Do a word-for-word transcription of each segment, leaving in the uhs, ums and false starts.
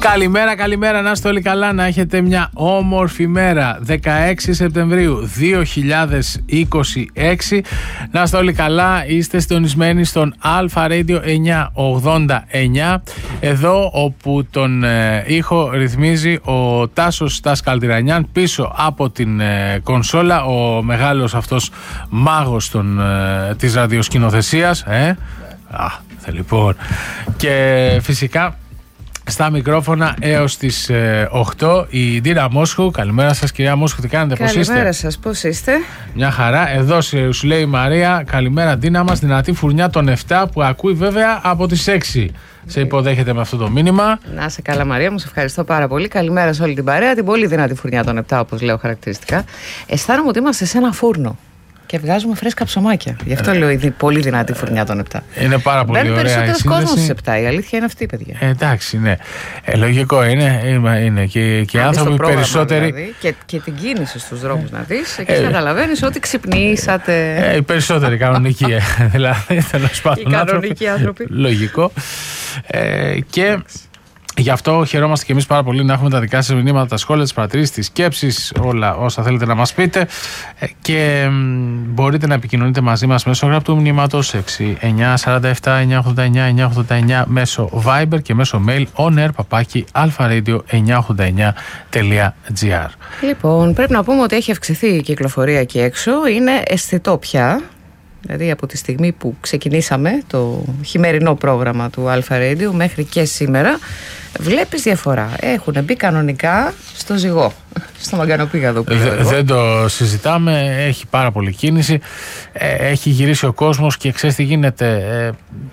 Καλημέρα, καλημέρα, να είστε όλοι καλά, να έχετε μια όμορφη μέρα. δεκαέξι Σεπτεμβρίου δύο χιλιάδες είκοσι έξι. Να είστε όλοι καλά, είστε συντονισμένοι στον Alpha Radio εννιακόσια ογδόντα εννιά. Εδώ όπου τον ε, ήχο ρυθμίζει ο Τάσος Στάς Καλτηρανιάν, πίσω από την ε, κονσόλα ο μεγάλος αυτός μάγος των, ε, της ραδιοσκηνοθεσίας. Ε? Α, λοιπόν. Και φυσικά στα μικρόφωνα έως τις ε, οκτώ η Ντίνα Μόσχου. Καλημέρα σας κυρία Μόσχου, τι κάνετε, πώς είστε? Καλημέρα σας, πώς είστε? Μια χαρά. Εδώ σου λέει η Μαρία, καλημέρα Ντίνα μας, δυνατή φουρνιά των επτά που ακούει βέβαια από τις έξι. Σε υποδέχεται με αυτό το μήνυμα. Να είσαι καλά Μαρία μου, σε ευχαριστώ πάρα πολύ. Καλημέρα σε όλη την παρέα, την πολύ δυνατή φουρνιά των επτά όπως λέω χαρακτηριστικά. Αισθάνομαι ότι είμαστε σε ένα φούρνο και βγάζουμε φρέσκα ψωμάκια. Γι' αυτό ε, λέω η πολύ δυνατή φουρνιά των επτά. Είναι πάρα πολύ ωραία. Μπαίνει περισσότερο κόσμο στις επτά. Η αλήθεια είναι αυτή, παιδιά. Ε, εντάξει, ναι. Ε, λογικό είναι. είναι και και άνθρωποι περισσότεροι. Δηλαδή, και, και την κίνηση στους δρόμους ε, να δεις. Εκεί ε, καταλαβαίνεις ότι ξυπνήσατε. Ε, οι περισσότεροι κανονικοί. Δηλαδή, τέλος πάντων. Οι κανονικοί άνθρωποι. Λογικό. Ε, και. Γι' αυτό χαιρόμαστε και εμείς πάρα πολύ να έχουμε τα δικά σας μηνύματα, τα σχόλια, τις παρατηρήσεις, τις σκέψεις, όλα όσα θέλετε να μας πείτε. Και μπορείτε να επικοινωνείτε μαζί μας μέσω γραπτού μηνύματος έξι εννιά τέσσερα επτά εννιά ογδόντα εννιά εννιά ογδόντα εννιά, μέσω Viber και μέσω mail onair παπάκι alpharadio εννιακόσια ογδόντα εννιά τελεία gr. Λοιπόν, πρέπει να πούμε ότι έχει αυξηθεί η κυκλοφορία εκεί έξω. Είναι αισθητό πια. Δηλαδή από τη στιγμή που ξεκινήσαμε το χειμερινό πρόγραμμα του Alpha Radio μέχρι και σήμερα βλέπεις διαφορά. Έχουν μπει κανονικά στο ζυγό, στο μαγκανοπήγαδο που Δε, Δεν το συζητάμε, έχει πάρα πολύ κίνηση, ε, έχει γυρίσει ο κόσμος και ξέρεις τι γίνεται, ε,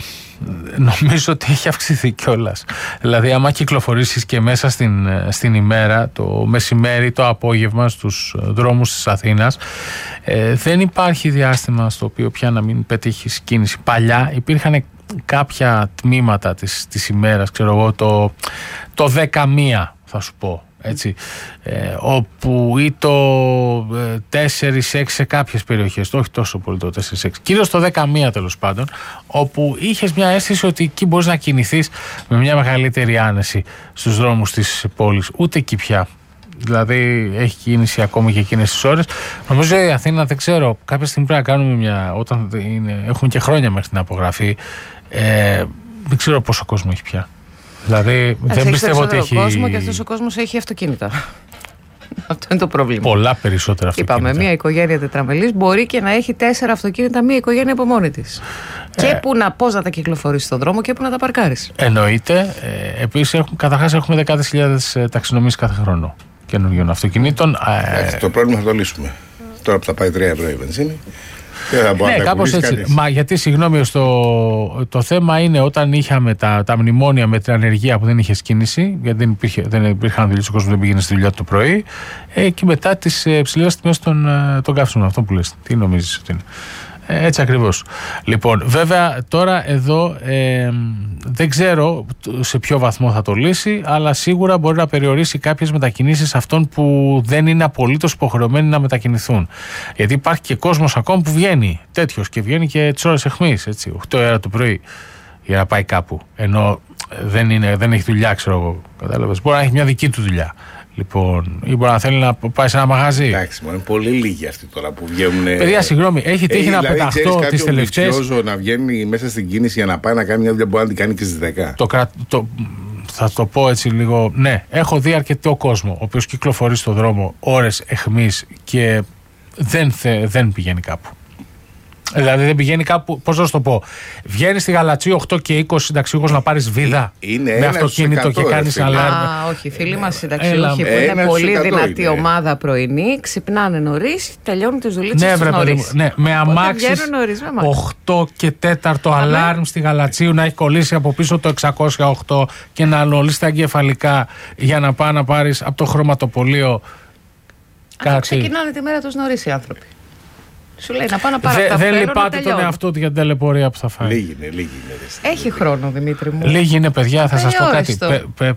νομίζω ότι έχει αυξηθεί κιόλας. Δηλαδή άμα κυκλοφορήσεις και μέσα στην, στην ημέρα, το μεσημέρι, το απόγευμα στους δρόμους της Αθήνας, ε, δεν υπάρχει διάστημα στο οποίο πια να μην πετύχεις κίνηση. Παλιά υπήρχαν κάποια τμήματα της, της ημέρας, ξέρω εγώ, το, το δεκαμία θα σου πω, έτσι, ε, όπου ή το ε, τέσσερα έξι σε κάποιες περιοχές, το όχι τόσο πολύ το τέσσερα έξι, κυρίως το δεκαμία τέλος πάντων, όπου είχες μια αίσθηση ότι εκεί μπορείς να κινηθείς με μια μεγαλύτερη άνεση στους δρόμους της πόλης. Ούτε εκεί πια. Δηλαδή έχει κίνηση ακόμη και εκείνες τις ώρες. Νομίζω η Αθήνα, δεν ξέρω, κάποια στιγμή πρέπει να κάνουμε μια, όταν είναι, έχουμε και χρόνια μέχρι την απογραφή, ε, δεν ξέρω πόσο κόσμο έχει πια. Δηλαδή Άς, δεν πιστεύω ότι έχει κόσμο και αυτός ο κόσμος έχει αυτοκίνητα. Αυτό είναι το πρόβλημα. Πολλά περισσότερα αυτοκίνητα. Είπαμε, μια οικογένεια τετραμελής μπορεί και να έχει τέσσερα αυτοκίνητα, μια οικογένεια από μόνη της. Ε, και που να, πώς να τα κυκλοφορείς στον δρόμο και που να τα παρκάρεις. Εννοείται. Ε, επίσης, καταρχάς έχουμε δεκάδες χιλιάδες ταξινομήσεις κάθε χρόνο καινούριων αυτοκινήτων. Ε, το πρόβλημα θα το λύσουμε. Τώρα που θα πάει τρία ευρώ η βενζίνη. Ναι, κάπως έτσι. Κανείς. Μα γιατί, συγγνώμη, στο, το θέμα είναι όταν είχαμε τα, τα μνημόνια με την ανεργία που δεν είχε κίνηση, γιατί δεν, υπήρχε, δεν υπήρχαν δουλειές, ο κόσμος δεν πήγαινε στη δουλειά το πρωί, ε, και μετά τις ε, ψηλές τιμές των, των καύσιμων. Αυτό που λες. Τι νομίζεις ότι είναι? Ε, έτσι ακριβώς. Λοιπόν, βέβαια τώρα εδώ ε, δεν ξέρω σε ποιο βαθμό θα το λύσει, αλλά σίγουρα μπορεί να περιορίσει κάποιες μετακινήσεις αυτών που δεν είναι απολύτως υποχρεωμένοι να μετακινηθούν. Γιατί υπάρχει και κόσμος ακόμα που βγαίνει τέτοιος και βγαίνει και τις ώρες εχμής, έτσι, οκτώ ώρα το πρωί για να πάει κάπου. Ενώ δεν, είναι, δεν έχει δουλειά, ξέρω εγώ. Κατάλαβες. Μπορεί να έχει μια δική του δουλειά. Λοιπόν, ή μπορεί να θέλει να πάει σε ένα μαγαζί. Εντάξει, είναι πολύ λίγοι αυτοί τώρα που βγαίνουν. Παιδιά, συγγνώμη, έχει τύχει ε, να δηλαδή, πεταχτώ τις τελευταίες. Να βγαίνει μέσα στην κίνηση για να πάει να κάνει μια δουλειά που μπορεί να την κάνει και στις δέκα. Το, το, θα το πω έτσι λίγο. Ναι, έχω δει αρκετό κόσμο ο οποίος κυκλοφορεί στον δρόμο ώρες εχμής και δεν, θε, δεν πηγαίνει κάπου. Δηλαδή δεν πηγαίνει κάπου, πώς να σου το πω. Βγαίνει στη Γαλατσίου οκτώ και είκοσι συνταξιούχος να πάρεις βίδα είναι με αυτοκίνητο και κάνεις αλάρμ. Α, όχι, φίλοι μας συνταξιούχοι που είναι πολύ δυνατή είναι. Ομάδα πρωινή, ξυπνάνε νωρίς, τελειώνουν τις δουλειές ναι, τους νωρίς. Ναι, με αμάξεις οκτώ και τέταρτο αλάρμ στη Γαλατσίου να έχει κολλήσει από πίσω το εξακόσια οκτώ και να ανολύσει τα εγκεφαλικά για να πάει να πάρεις από το χρωματοπωλείο. Αυτό ξεκινάνε τη μέρα τους νωρίς οι άνθρωποι. Σου λέει να πάω να πάρω καφέ. Δεν λυπάται τον εαυτό του για την ταλαιπωρία που θα φάει. Λίγη είναι, λίγη είναι. Έχει χρόνο, Δημήτρη μου. Λίγη είναι, παιδιά, θα σας πω κάτι. Πε, πε,